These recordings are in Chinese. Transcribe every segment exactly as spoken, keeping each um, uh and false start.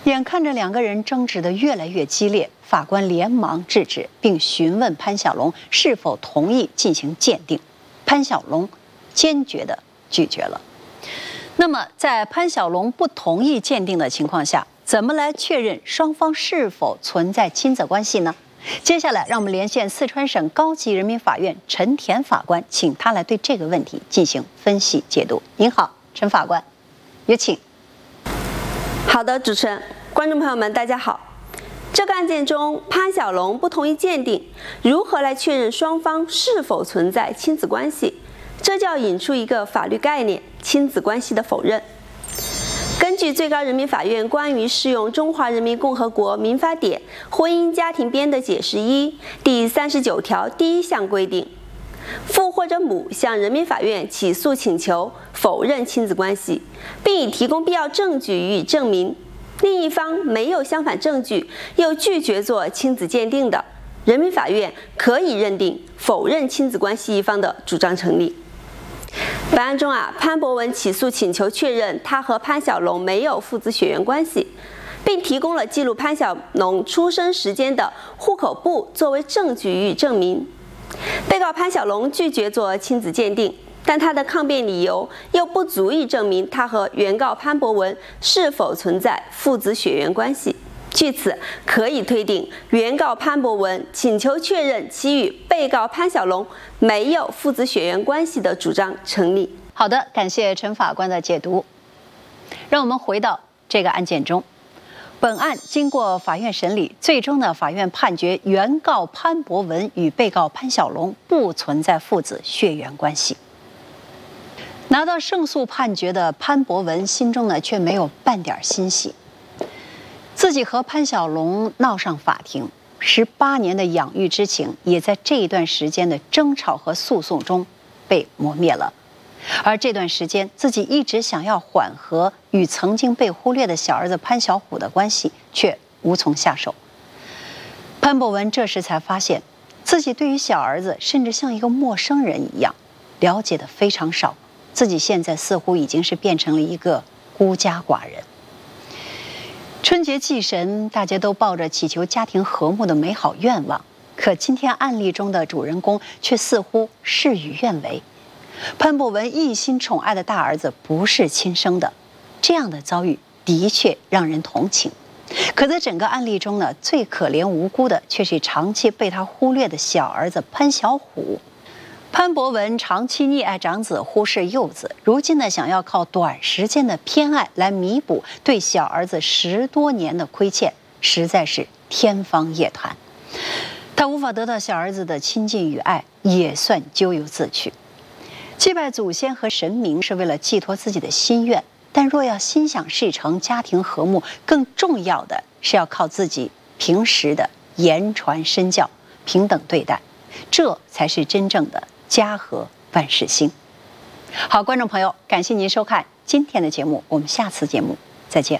眼看着两个人争执得越来越激烈，法官连忙制止，并询问潘小龙是否同意进行鉴定。潘小龙坚决地拒绝了。那么，在潘小龙不同意鉴定的情况下，怎么来确认双方是否存在亲子关系呢？接下来，让我们连线四川省高级人民法院陈田法官，请他来对这个问题进行分析解读。您好，陈法官，有请。 好的，主持人，观众朋友们，大家好。这个案件中，潘小龙不同意鉴定，如何来确认双方是否存在亲子关系？这就要引出一个法律概念——亲子关系的否认。根据最高人民法院关于适用《中华人民共和国民法典》婚姻家庭编的解释一第三十九条第一项规定，父或者母向人民法院起诉请求否认亲子关系，并已提供必要证据予以证明，另一方没有相反证据，又拒绝做亲子鉴定的，人民法院可以认定否认亲子关系一方的主张成立。本案中啊，潘博文起诉请求确认他和潘小龙没有父子血缘关系，并提供了记录潘小龙出生时间的户口簿作为证据予以证明。被告潘小龙拒绝做亲子鉴定，但他的抗辩理由又不足以证明他和原告潘博文是否存在父子血缘关系。据此，可以推定原告潘博文请求确认其与被告潘小龙没有父子血缘关系的主张成立。 好的，感谢陈法官的解读。让我们回到这个案件中，本案经过法院审理，最终呢，法院判决原告潘博文与被告潘小龙不存在父子血缘关系。拿到胜诉判决的潘博文心中呢，却没有半点欣喜。自己和潘小龙闹上法庭，十八年的养育之情，也在这一段时间的争吵和诉讼中被磨灭了。而这段时间，自己一直想要缓和与曾经被忽略的小儿子潘小虎的关系，却无从下手。潘博文这时才发现，自己对于小儿子甚至像一个陌生人一样，了解的非常少。自己现在似乎已经是变成了一个孤家寡人。春节祭神，大家都抱着祈求家庭和睦的美好愿望，可今天案例中的主人公却似乎事与愿违。潘博文一心宠爱的大儿子不是亲生的，这样的遭遇的确让人同情。可在整个案例中呢，最可怜无辜的却是长期被他忽略的小儿子潘小虎。潘博文长期溺爱长子，忽视幼子，如今呢，想要靠短时间的偏爱来弥补对小儿子十多年的亏欠，实在是天方夜谭。他无法得到小儿子的亲近与爱，也算咎由自取。祭拜祖先和神明是为了寄托自己的心愿，但若要心想事成、家庭和睦，更重要的是要靠自己平时的言传身教、平等对待，这才是真正的家和万事兴。好，观众朋友，感谢您收看今天的节目，我们下次节目再见。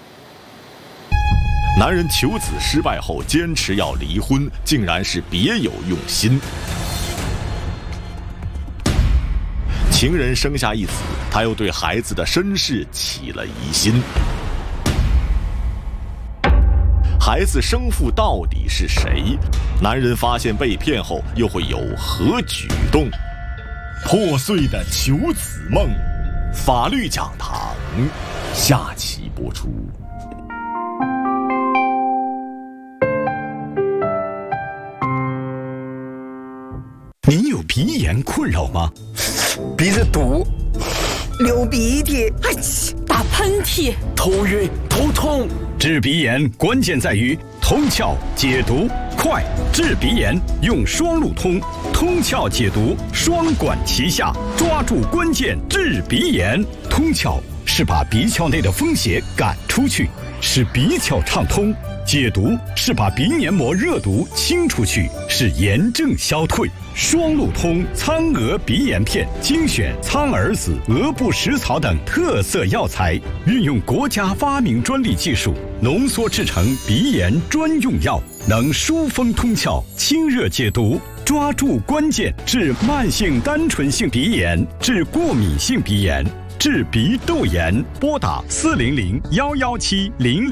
男人求子失败后坚持要离婚，竟然是别有用心。情人生下一子，他又对孩子的身世起了疑心。孩子生父到底是谁？男人发现被骗后又会有何举动？破碎的求子梦，法律讲堂下期播出。 您有鼻炎困扰吗？ 鼻子堵，流鼻涕， 哎，打喷嚏， 头晕头痛。 治鼻炎关键在于通窍解毒快，治鼻炎用双路通，通窍解毒双管齐下，抓住关键治鼻炎。通窍是把鼻窍内的风邪赶出去，使鼻窍畅通；解毒是把鼻黏膜热毒清出去，使炎症消退。双路通苍蛾鼻炎片精选苍耳子、鹅不食草等特色药材，运用国家发明专利技术浓缩制成鼻炎专用药，能疏风通窍、清热解毒，抓住关键治慢性单纯性鼻炎、治过敏性鼻炎、治鼻窦炎。拨打四零零幺幺七零零。